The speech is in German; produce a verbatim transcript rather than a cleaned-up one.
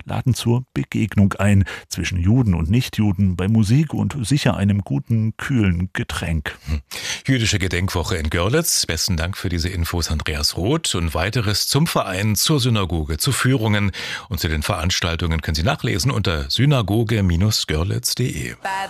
laden zur Begegnung ein zwischen Juden und Nichtjuden bei Musik und sicher einem guten, kühlen Getränk. Jüdische Gedenkwoche in Görlitz. Besten Dank für diese Infos, Andreas Roth. Und weiteres zum Verein, zur Synagoge, zu Führungen und zu den Veranstaltungen können Sie nachlesen unter synagoge Bindestrich görlitz punkt de.